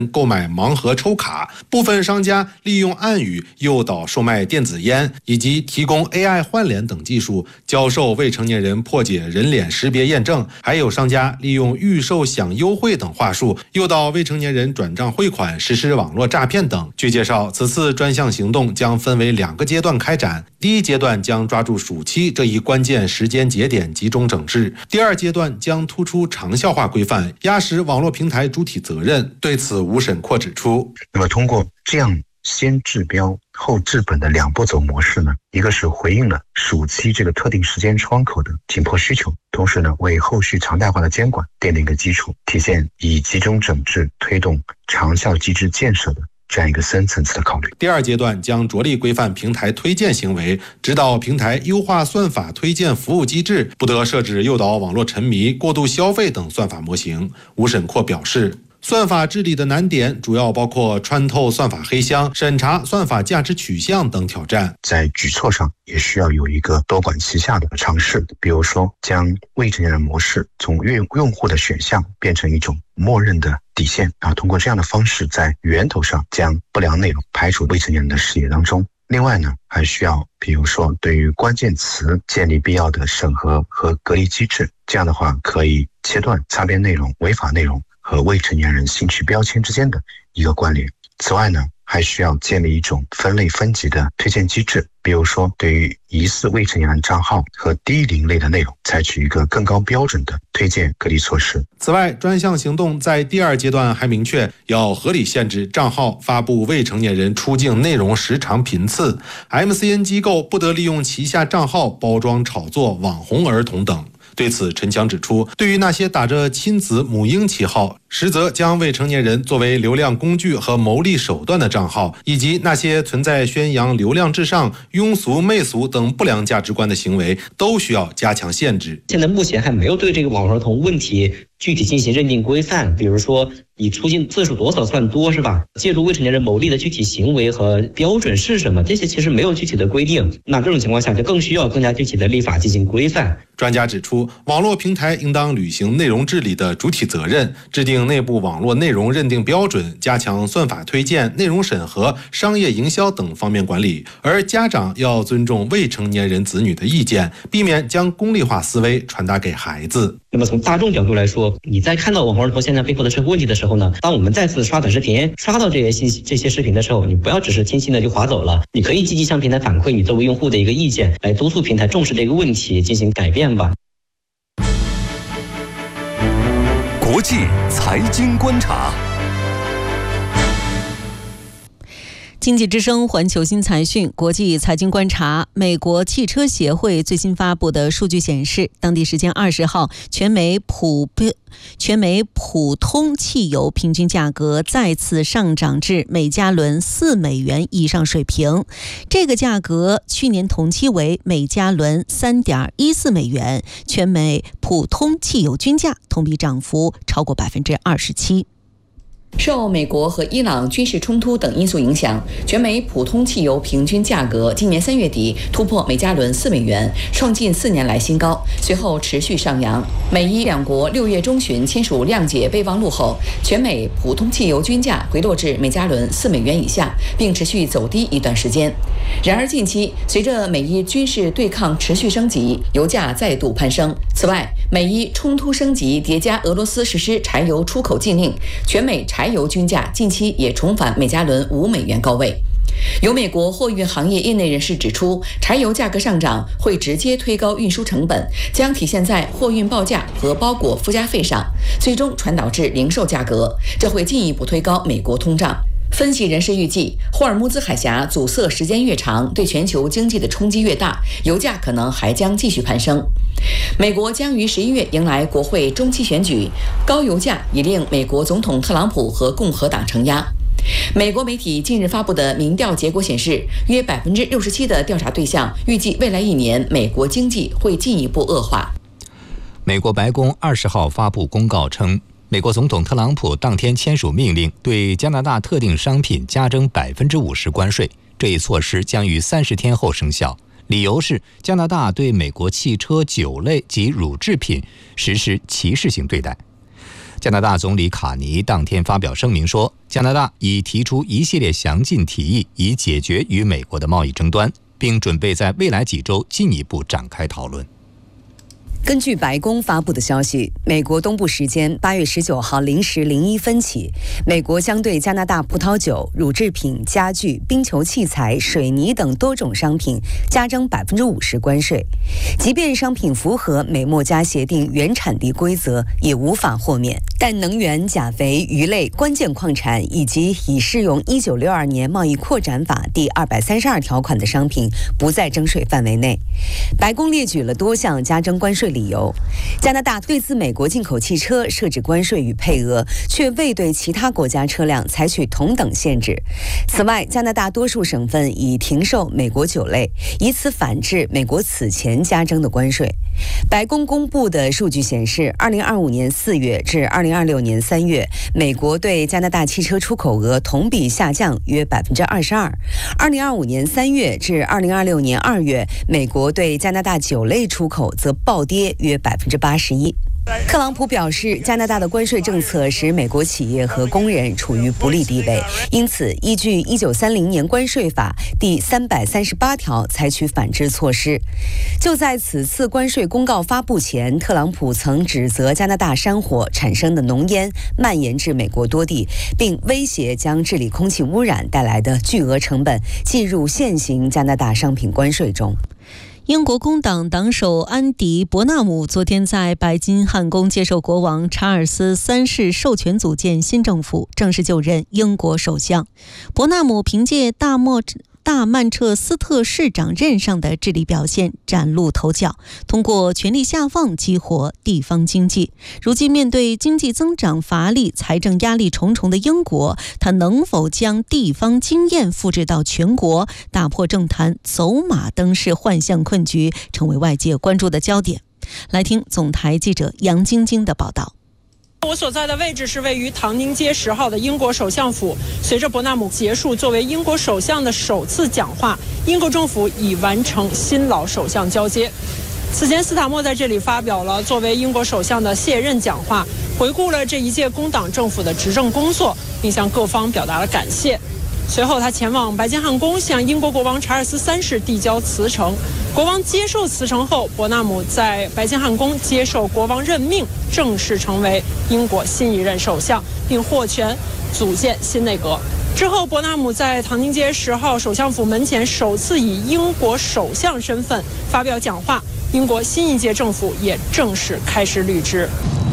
购买盲盒抽卡，部分商家利用暗语诱导售卖电子烟，以及提供 AI 换脸等技术，教授未成年人破解人脸识别验证。还有商家利用预售享优惠等话术，诱导未成年人转账汇款，实施网络诈骗等。据介绍，此次专项行动将分为2个阶段开展。第一阶段将抓住暑期这一关键时间节点集中整治，第2阶段将突出长效化规范，压实网络平台主体责任。对此，吴审阔指出， 那么通过这样先治标后治本的2步走模式呢，一个是回应了暑期这个特定时间窗口的紧迫需求，同时呢为后续常态化的监管奠定一个基础，体现以集中整治推动长效机制建设的这样一个深层次的考虑。 第2阶段将着力规范平台推荐行为，指导平台优化算法推荐服务机制，不得设置诱导网络沉迷、过度消费等算法模型。吴审阔表示，算法治理的难点主要包括穿透算法黑箱、审查算法价值取向等挑战。 在举措上也需要有一个多管齐下的尝试，比如说将未成年人模式从用户的选项变成一种默认的底线，然后通过这样的方式在源头上将不良内容排除未成年人的视野当中。另外呢，还需要比如说对于关键词建立必要的审核和隔离机制，这样的话可以切断擦边内容、违法内容和未成年人兴趣标签之间的一个关联。此外呢，还需要建立一种分类分级的推荐机制，比如说对于疑似未成年人账号和低龄类的内容，采取一个更高标准的推荐隔离措施。 此外，专项行动在第2阶段还明确要合理限制账号发布未成年人出境内容时长频次， MCN 机构不得利用旗下账号包装炒作网红儿童等。对此，陈强指出，对于那些打着亲子母婴旗号，实则将未成年人作为流量工具和牟利手段的账号，以及那些存在宣扬流量至上、庸俗媚俗等不良价值观的行为，都需要加强限制。 现在目前还没有对这个网络儿童问题具体进行认定规范，比如说你出境次数多少算多，是吧？介入未成年人牟利的具体行为和标准是什么？这些其实没有具体的规定，那这种情况下就更需要更加具体的立法进行规范。 专家指出，网络平台应当履行内容治理的主体责任，制定内部网络内容认定标准，加强算法推荐、内容审核、商业营销等方面管理。而家长要尊重未成年人子女的意见，避免将功利化思维传达给孩子。 那么从大众角度来说，你在看到网红儿童现象背后的社会问题的时候呢，当我们再次刷短视频、刷到这些信息、这些视频的时候，你不要只是轻轻的就划走了，你可以积极向平台反馈你作为用户的一个意见，来督促平台重视这个问题，进行改变吧。 国际财经观察。 经济之声环球新财讯国际财经观察，美国汽车协会最新发布的数据显示，当地时间20号，全美普通汽油平均价格再次上涨至每加仑4美元以上水平，这个价格去年同期为每加仑3.14美元，全美普通汽油均价同比涨幅超过27%。 受美国和伊朗军事冲突等因素影响，全美普通汽油平均价格今年3月底突破每加仑4美元，创近4年来新高，随后持续上扬。美伊两国6月中旬签署谅解备忘录后，全美普通汽油均价回落至每加仑4美元以下，并持续走低一段时间。然而近期，随着美伊军事对抗持续升级，油价再度攀升。此外，美伊冲突升级叠加俄罗斯实施柴油出口禁令，全美柴油均价近期也重返每加仑5美元高位。有美国货运行业业内人士指出，柴油价格上涨会直接推高运输成本，将体现在货运报价和包裹附加费上，最终传导至零售价格，这会进一步推高美国通胀。分析人士预计，霍尔木兹海峡阻塞时间越长，对全球经济的冲击越大，油价可能还将继续攀升。美国将于11月迎来国会中期选举，高油价已令美国总统特朗普和共和党承压。美国媒体近日发布的民调结果显示，约67%的调查对象预计未来1年美国经济会进一步恶化。 美国白宫20号发布公告称，美国总统特朗普当天签署命令，对加拿大特定商品加征50%关税。这一措施将于30天后生效，理由是加拿大对美国汽车、酒类及乳制品实施歧视性对待。 加拿大总理卡尼当天发表声明说，加拿大已提出一系列详尽提议，以解决与美国的贸易争端，并准备在未来几周进一步展开讨论。 根据白宫发布的消息，美国东部时间8月19号0时01分起，美国将对加拿大葡萄酒、乳制品、家具、冰球器材、水泥等多种商品加征50%关税。即便商品符合美墨加协定原产地规则，也无法豁免。但能源、钾肥、鱼类、关键矿产以及已适用1962年贸易扩展法第232条款的商品不在征税范围内。白宫列举了多项加征关税理由。加拿大对自美国进口汽车设置关税与配额，却未对其他国家车辆采取同等限制。此外，加拿大多数省份已停售美国酒类，以此反制美国此前加征的关税。白宫公布的数据显示，2025年4月至2026年3月，美国对加拿大汽车出口额同比下降约22%；2025年3月至2026年2月，美国对加拿大酒类出口则暴跌约81%。特朗普表示，加拿大的关税政策使美国企业和工人处于不利地位，因此依据1930年关税法第338条采取反制措施。就在此次关税公告发布前，特朗普曾指责加拿大山火产生的浓烟蔓延至美国多地，并威胁将治理空气污染带来的巨额成本计入现行加拿大商品关税中。 英国工党党首安迪·伯纳姆昨天在白金汉宫接受国王查尔斯3世授权组建新政府，正式就任英国首相。伯纳姆凭借大曼彻斯特市长任上的治理表现崭露头角，通过权力下放激活地方经济。如今面对经济增长乏力、财政压力重重的英国，他能否将地方经验复制到全国，打破政坛走马灯式幻象困局，成为外界关注的焦点。来听总台记者杨晶晶的报道。 我所在的位置是位于唐宁街10号的英国首相府。随着伯纳姆结束作为英国首相的首次讲话，英国政府已完成新老首相交接。此前，斯塔默在这里发表了作为英国首相的卸任讲话，回顾了这一届工党政府的执政工作，并向各方表达了感谢。随后，他前往白金汉宫向英国国王查尔斯3世递交辞呈。国王接受辞呈后，伯纳姆在白金汉宫接受国王任命，正式成为英国新一任首相，并获权组建新内阁。之后，伯纳姆在唐宁街10号首相府门前首次以英国首相身份发表讲话，英国新一届政府也正式开始履职。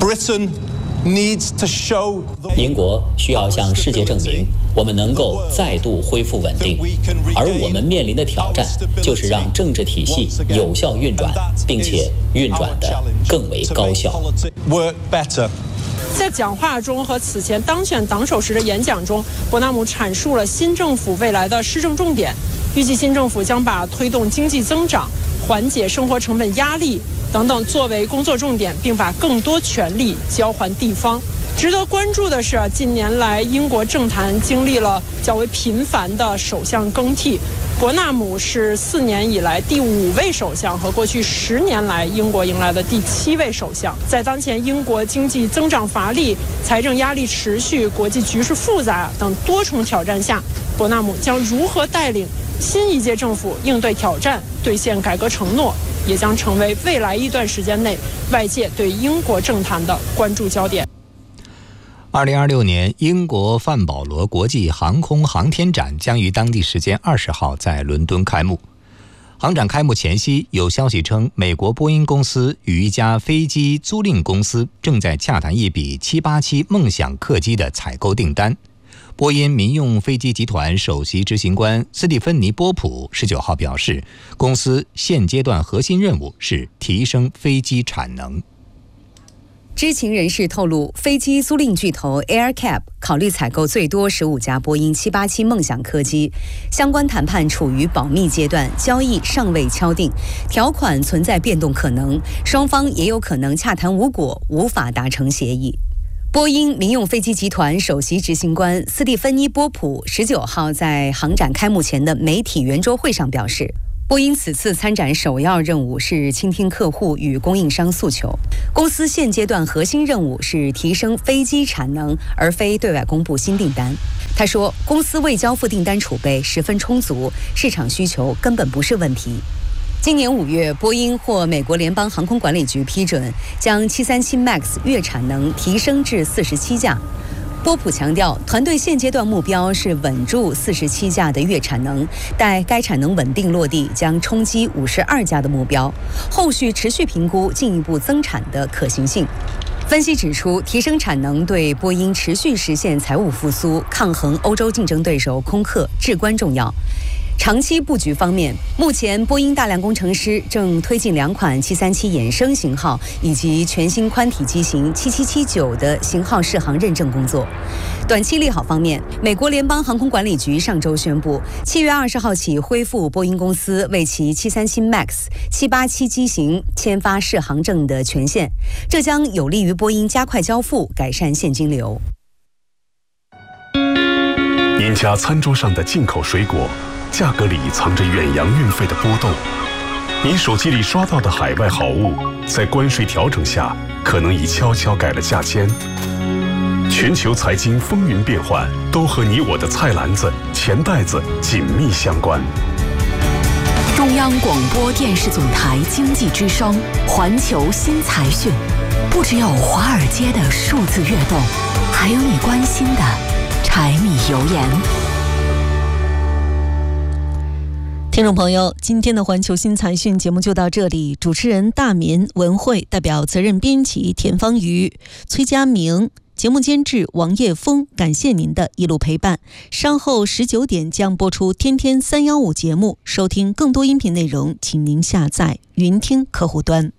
英国需要向世界证明，我们能够再度恢复稳定，而我们面临的挑战就是让政治体系有效运转，并且运转得更为高效。 在讲话中和此前当选党首时的演讲中，伯纳姆阐述了新政府未来的施政重点，预计新政府将把推动经济增长、缓解生活成本压力等等作为工作重点，并把更多权力交还地方。值得关注的是，近年来英国政坛经历了较为频繁的首相更替。伯纳姆是4年以来第5位首相，和过去10年来英国迎来的第7位首相。在当前英国经济增长乏力、财政压力持续、国际局势复杂等多重挑战下，伯纳姆将如何带领新一届政府应对挑战、兑现改革承诺，也将成为未来一段时间内外界对英国政坛的关注焦点。 2026年英国范保罗国际航空航天展将于当地时间20号在伦敦开幕。航展开幕前夕，有消息称，美国波音公司与一家飞机租赁公司正在洽谈一笔787梦想客机的采购订单。波音民用飞机集团首席执行官斯蒂芬妮·波普19号表示，公司现阶段核心任务是提升飞机产能。 知情人士透露，飞机租赁巨头 AerCap 考虑采购最多15架波音787梦想客机，相关谈判处于保密阶段，交易尚未敲定，条款存在变动可能，双方也有可能洽谈无果，无法达成协议。波音民用飞机集团首席执行官斯蒂芬妮·波普19号在航展开幕前的媒体圆桌会上表示， 波音此次参展首要任务是倾听客户与供应商诉求。公司现阶段核心任务是提升飞机产能，而非对外公布新订单。他说，公司未交付订单储备十分充足，市场需求根本不是问题。今年5月，波音获美国联邦航空管理局批准，将737 MAX 月产能提升至47架。波普强调，团队现阶段目标是稳住47架的月产能，待该产能稳定落地，将冲击52架的目标。后续持续评估进一步增产的可行性。分析指出，提升产能对波音持续实现财务复苏、抗衡欧洲竞争对手空客至关重要。长期布局方面，目前波音大量工程师正推进2款737衍生型号以及全新宽体机型7779的型号适航认证工作。短期利好方面，美国联邦航空管理局上周宣布，7月20号起恢复波音公司为其737 MAX、787机型签发适航证的权限，这将有利于波音加快交付，改善现金流。 您家餐桌上的进口水果，价格里藏着远洋运费的波动。您手机里刷到的海外好物，在关税调整下，可能已悄悄改了价签。全球财经风云变幻，都和你我的菜篮子、钱袋子紧密相关。 中央广播电视总台经济之声，环球新财讯，不只有华尔街的数字跃动，还有你关心的柴米油盐。 听众朋友，今天的环球新财讯节目就到这里。主持人大民、文慧，代表责任编辑田方瑜、崔佳明，节目监制王叶峰，感谢您的一路陪伴。稍后19点将播出天天315节目，收听更多音频内容，请您下载云听客户端。